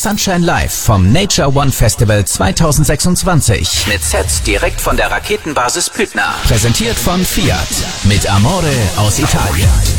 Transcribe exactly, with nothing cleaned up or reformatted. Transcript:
Sunshine Live vom Nature One Festival zweitausendsechsundzwanzig mit Sets direkt von der Raketenbasis Pydna. Präsentiert von Fiat mit Amore aus Italien.